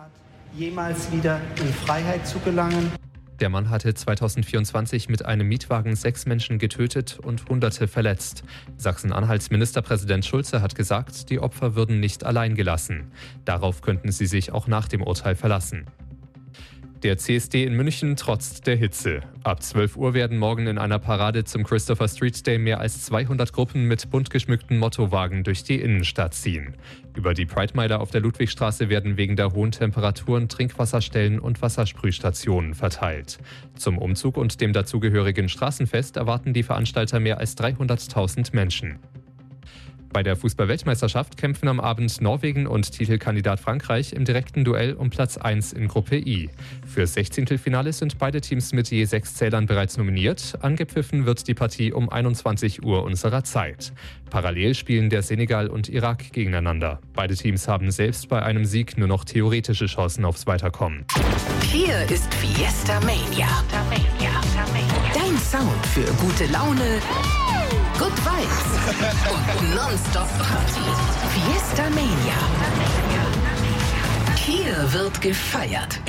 jemals wieder in Freiheit zu gelangen. Der Mann hatte 2024 mit einem Mietwagen 6 Menschen getötet und Hunderte verletzt. Sachsen-Anhalts Ministerpräsident Schulze hat gesagt, die Opfer würden nicht allein gelassen. Darauf könnten sie sich auch nach dem Urteil verlassen. Der CSD in München trotzt der Hitze. Ab 12 Uhr werden morgen in einer Parade zum Christopher Street Day mehr als 200 Gruppen mit bunt geschmückten Mottowagen durch die Innenstadt ziehen. Über die Pride-Meile auf der Ludwigstraße werden wegen der hohen Temperaturen Trinkwasserstellen und Wassersprühstationen verteilt. Zum Umzug und dem dazugehörigen Straßenfest erwarten die Veranstalter mehr als 300.000 Menschen. Bei der Fußball-Weltmeisterschaft kämpfen am Abend Norwegen und Titelkandidat Frankreich im direkten Duell um Platz 1 in Gruppe I. Fürs 16. sind beide Teams mit je 6 Zählern bereits nominiert. Angepfiffen wird die Partie um 21 Uhr unserer Zeit. Parallel spielen der Senegal und Irak gegeneinander. Beide Teams haben selbst bei einem Sieg nur noch theoretische Chancen aufs Weiterkommen. Hier ist Fiesta Mania. Dein Sound für gute Laune, Good Vibes und Nonstop Party. Fiesta Mania. Hier wird gefeiert.